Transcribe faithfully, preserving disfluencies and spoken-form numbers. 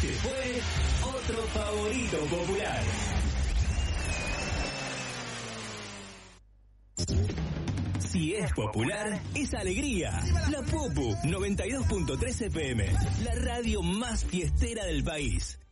Este fue otro favorito popular. Si es popular, es alegría. La Popu noventa y dos punto tres F M, la radio más fiestera del país.